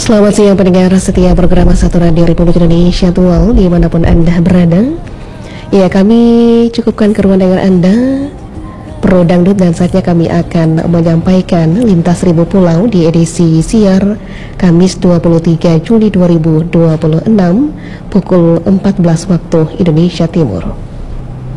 Selamat siang pendengar setia program Satu Radio Republik Indonesia Tual dimanapun Anda berada. Ya, kami cukupkan keruangan Anda Pro Dangdut dan saatnya kami akan menyampaikan Lintas Ribu Pulau di edisi siar Kamis 23 Juli 2026 pukul 14 waktu Indonesia Timur.